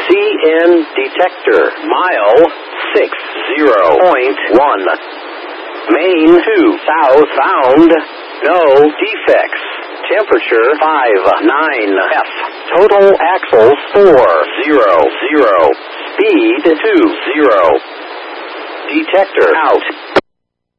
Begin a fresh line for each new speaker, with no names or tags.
CN detector. Mile 60.1. Main 2 southbound. No defects. Temperature 59F. Total axles 400. Speed 20. Detector out.